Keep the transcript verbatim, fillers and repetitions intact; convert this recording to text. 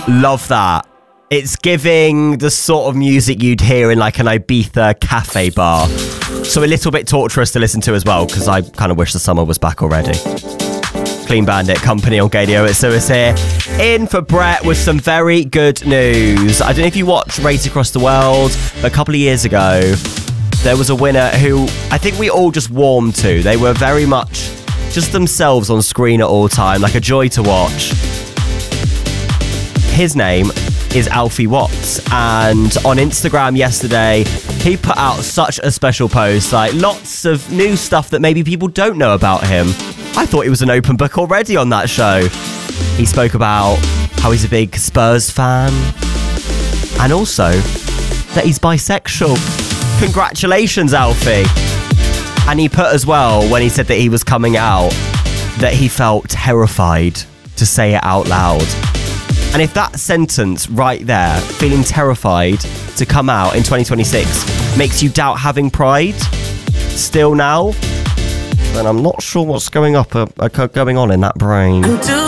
Love that. It's giving the sort of music you'd hear in like an Ibiza cafe bar. So a little bit torturous to listen to as well, because I kind of wish the summer was back already. Clean Bandit, Company on Gadio at Suez here. In for Brett with some very good news. I don't know if you watch Race Across the World, but a couple of years ago, there was a winner who I think we all just warmed to. They were very much just themselves on screen at all time, like a joy to watch. His name is Alfie Watts, and on Instagram yesterday he put out such a special post, like lots of new stuff that maybe people don't know about him. I thought he was an open book already on that show. He spoke about how he's a big Spurs fan and also that he's bisexual. Congratulations, Alfie. And he put as well, when he said that he was coming out, that he felt terrified to say it out loud. And if that sentence right there, feeling terrified to come out in twenty twenty-six, makes you doubt having pride still now, then I'm not sure what's going up, uh, going on in that brain.